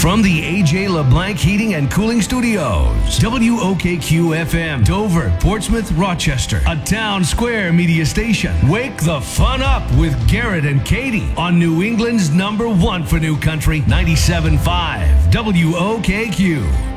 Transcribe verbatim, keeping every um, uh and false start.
from the A J LeBlanc Heating and Cooling Studios. W O K Q F M, Dover, Portsmouth, Rochester. A Town Square media station. Wake the fun up with Garrett and Katie on New England's number one for new country, ninety-seven point five W O K Q.